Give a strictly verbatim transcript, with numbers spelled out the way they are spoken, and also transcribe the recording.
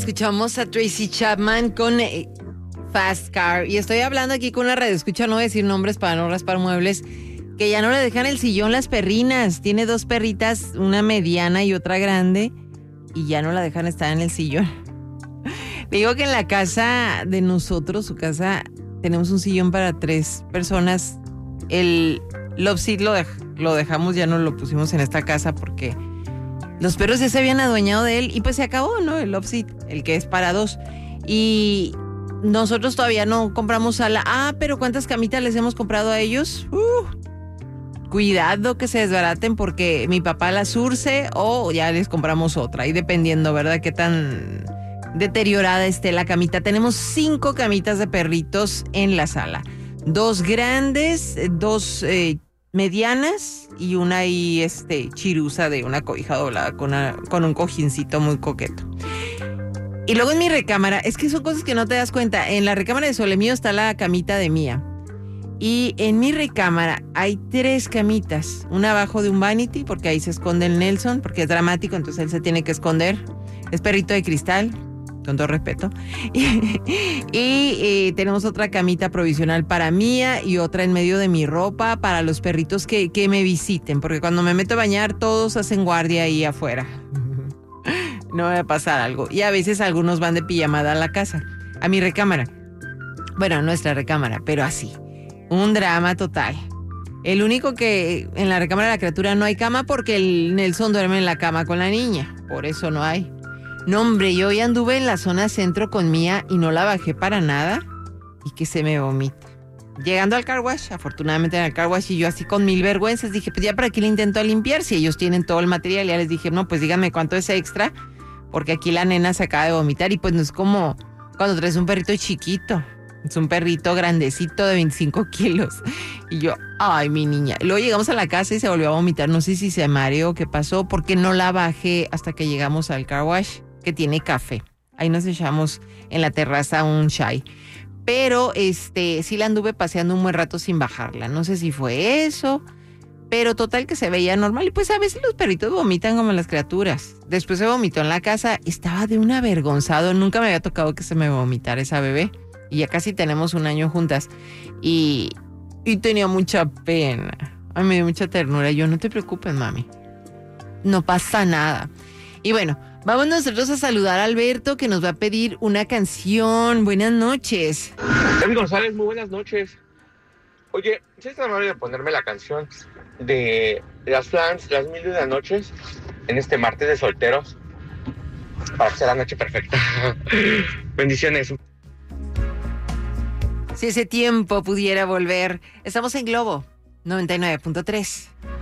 escuchamos a Tracy Chapman con eh, Fast Car. Y estoy hablando aquí con una radioescucha, no voy a decir nombres para no raspar muebles, que ya no le dejan el sillón las perrinas. Tiene dos perritas, una mediana y otra grande, y ya no la dejan estar en el sillón. Le digo que en la casa de nosotros, su casa, tenemos un sillón para tres personas. El love seat lo, dej- lo dejamos, ya no lo pusimos en esta casa porque los perros ya se habían adueñado de él y pues se acabó, ¿no? El love seat, el que es para dos. Y nosotros todavía no compramos sala. Ah, pero ¿cuántas camitas les hemos comprado a ellos? Uh, cuidado que se desbaraten porque mi papá las surce o ya les compramos otra. Y dependiendo, ¿verdad? Qué tan deteriorada esté la camita. Tenemos cinco camitas de perritos en la sala. Dos grandes, dos eh, medianas y una ahí este, chirusa de una cobija doblada con, una, con un cojincito muy coqueto. Y luego en mi recámara, es que son cosas que no te das cuenta. En la recámara de Sole Mío está la camita de Mía. Y en mi recámara hay tres camitas. Una abajo de un vanity, porque ahí se esconde el Nelson, porque es dramático, entonces él se tiene que esconder. Es perrito de cristal, con todo respeto. Y, y eh, tenemos otra camita provisional para Mía y otra en medio de mi ropa para los perritos que, que me visiten, porque cuando me meto a bañar todos hacen guardia ahí afuera. No va a pasar algo. Y a veces algunos van de pijamada a la casa, a mi recámara. Bueno, a nuestra recámara, pero así. Un drama total. El único que en la recámara de la criatura no hay cama porque el Nelson duerme en la cama con la niña. Por eso no hay. No, hombre, yo hoy anduve en la zona centro con Mía y no la bajé para nada y que se me vomita. Llegando al car wash, afortunadamente en el car wash, y yo así con mil vergüenzas dije, pues ya para qué le intento limpiar si ellos tienen todo el material. Ya les dije, no, pues díganme cuánto es extra, porque aquí la nena se acaba de vomitar y pues no es como cuando traes un perrito chiquito. Es un perrito grandecito de veinticinco kilos. Y yo, ay, mi niña. Luego llegamos a la casa y se volvió a vomitar. No sé si se mareó o qué pasó, porque no la bajé hasta que llegamos al car wash, que tiene café. Ahí nos echamos en la terraza un chai. Pero este, sí la anduve paseando un buen rato sin bajarla. No sé si fue eso, pero total que se veía normal. Y pues a veces los perritos vomitan como las criaturas. Después se vomitó en la casa. Estaba de un avergonzado. Nunca me había tocado que se me vomitara esa bebé. Y ya casi tenemos un año juntas. Y, y tenía mucha pena. Ay, me dio mucha ternura. Yo, no te preocupes, mami. No pasa nada. Y bueno, vamos nosotros a saludar a Alberto, que nos va a pedir una canción. Buenas noches. David González, muy buenas noches. Oye, ¿sí es tan amable de ponerme la canción de las Flans, las mil y una noches, en este martes de solteros? Para que sea la noche perfecta. Bendiciones. Si ese tiempo pudiera volver. Estamos en Globo noventa y nueve punto tres.